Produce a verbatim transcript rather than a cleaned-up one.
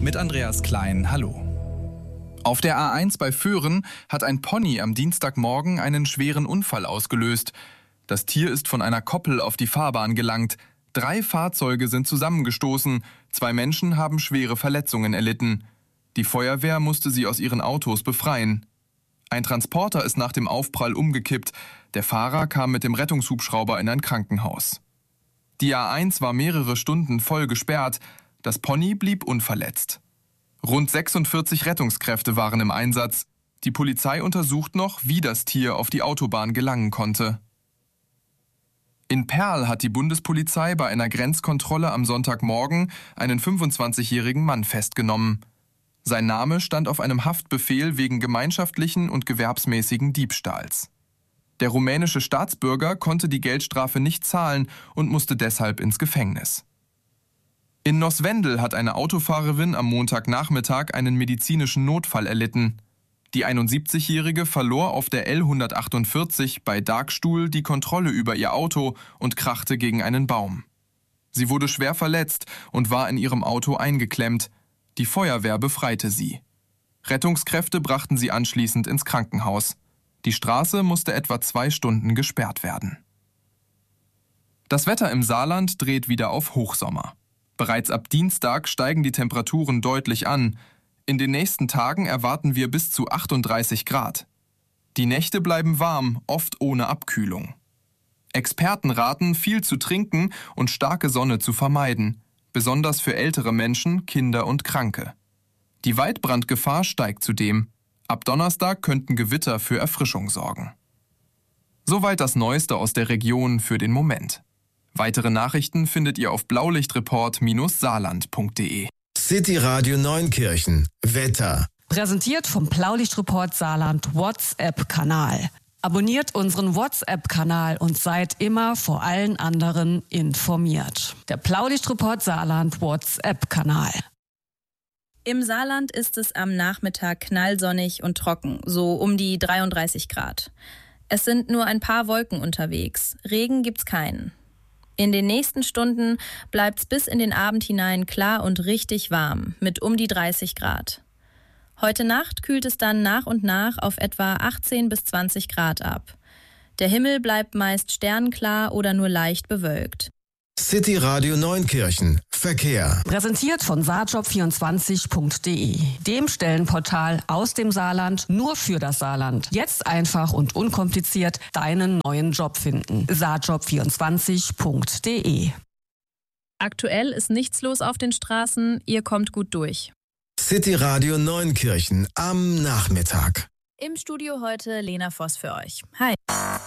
mit Andreas Klein. Hallo. Auf der A eins bei Föhren hat ein Pony am Dienstagmorgen einen schweren Unfall ausgelöst. Das Tier ist von einer Koppel auf die Fahrbahn gelangt. Drei Fahrzeuge sind zusammengestoßen. Zwei Menschen haben schwere Verletzungen erlitten. Die Feuerwehr musste sie aus ihren Autos befreien. Ein Transporter ist nach dem Aufprall umgekippt. Der Fahrer kam mit dem Rettungshubschrauber in ein Krankenhaus. Die A eins war mehrere Stunden voll gesperrt. Das Pony blieb unverletzt. Rund sechsundvierzig Rettungskräfte waren im Einsatz. Die Polizei untersucht noch, wie das Tier auf die Autobahn gelangen konnte. In Perl hat die Bundespolizei bei einer Grenzkontrolle am Sonntagmorgen einen fünfundzwanzigjährigen Mann festgenommen. Sein Name stand auf einem Haftbefehl wegen gemeinschaftlichen und gewerbsmäßigen Diebstahls. Der rumänische Staatsbürger konnte die Geldstrafe nicht zahlen und musste deshalb ins Gefängnis. In Noswendel hat eine Autofahrerin am Montagnachmittag einen medizinischen Notfall erlitten. Die einundsiebzigjährige verlor auf der L hundertachtundvierzig bei Darkstuhl die Kontrolle über ihr Auto und krachte gegen einen Baum. Sie wurde schwer verletzt und war in ihrem Auto eingeklemmt. Die Feuerwehr befreite sie. Rettungskräfte brachten sie anschließend ins Krankenhaus. Die Straße musste etwa zwei Stunden gesperrt werden. Das Wetter im Saarland dreht wieder auf Hochsommer. Bereits ab Dienstag steigen die Temperaturen deutlich an. In den nächsten Tagen erwarten wir bis zu achtunddreißig Grad. Die Nächte bleiben warm, oft ohne Abkühlung. Experten raten, viel zu trinken und starke Sonne zu vermeiden, besonders für ältere Menschen, Kinder und Kranke. Die Waldbrandgefahr steigt zudem. Ab Donnerstag könnten Gewitter für Erfrischung sorgen. Soweit das Neueste aus der Region für den Moment. Weitere Nachrichten findet ihr auf blaulichtreport Bindestrich saarland Punkt de. City Radio Neunkirchen. Wetter. Präsentiert vom Blaulichtreport Saarland WhatsApp-Kanal. Abonniert unseren WhatsApp-Kanal und seid immer vor allen anderen informiert. Der Blaulichtreport Saarland WhatsApp-Kanal. Im Saarland ist es am Nachmittag knallsonnig und trocken, so um die dreiunddreißig Grad. Es sind nur ein paar Wolken unterwegs. Regen gibt's keinen. In den nächsten Stunden bleibt's bis in den Abend hinein klar und richtig warm, mit um die dreißig Grad. Heute Nacht kühlt es dann nach und nach auf etwa achtzehn bis zwanzig Grad ab. Der Himmel bleibt meist sternklar oder nur leicht bewölkt. City Radio Neunkirchen. Verkehr. Präsentiert von saarjob vierundzwanzig Punkt de, dem Stellenportal aus dem Saarland nur für das Saarland. Jetzt einfach und unkompliziert deinen neuen Job finden. saarjob vierundzwanzig Punkt de. Aktuell ist nichts los auf den Straßen, ihr kommt gut durch. City Radio Neunkirchen am Nachmittag. Im Studio heute Lena Voss für euch. Hi.